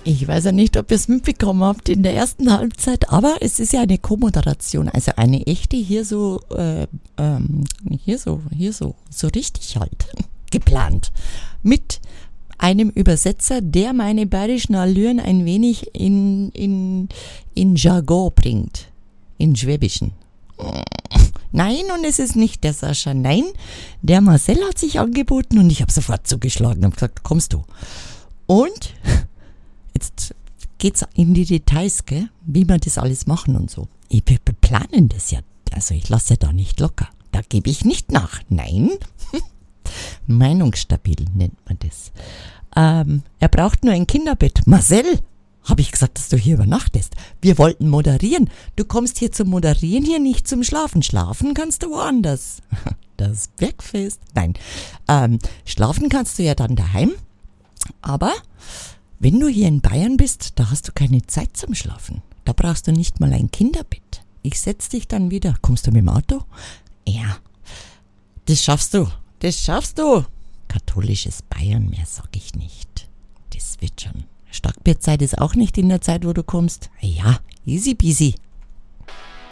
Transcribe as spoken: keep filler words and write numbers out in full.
Ich weiß ja nicht, ob ihr es mitbekommen habt in der ersten Halbzeit, aber es ist ja eine Co-Moderation, also eine echte hier so, äh, ähm, hier so, hier so, so richtig halt geplant. Mit einem Übersetzer, der meine bayerischen Allüren ein wenig in, in, in Jargon bringt. In Schwäbischen. Nein, und es ist nicht der Sascha, nein, der Marcel hat sich angeboten und ich habe sofort zugeschlagen und gesagt, kommst du. Und jetzt geht's in die Details, gell, wie wir das alles machen und so. Ich, wir planen das ja, also ich lasse da nicht locker. Da gebe ich nicht nach, nein. Meinungsstabil nennt man das. Ähm, er braucht nur ein Kinderbett. Marcel, habe ich gesagt, dass du hier übernachtest. Wir wollten moderieren. Du kommst hier zum Moderieren, hier nicht zum Schlafen. Schlafen kannst du woanders. Das Bergfest. Nein, ähm, schlafen kannst du ja dann daheim. Aber wenn du hier in Bayern bist, da hast du keine Zeit zum Schlafen. Da brauchst du nicht mal ein Kinderbett. Ich setz dich dann wieder. Kommst du mit dem Auto? Ja, das schaffst du. Das schaffst du. Katholisches Bayern, mehr sag ich nicht. Das wird schon. Starkbierzeit ist auch nicht in der Zeit, wo du kommst. Ja, easy peasy.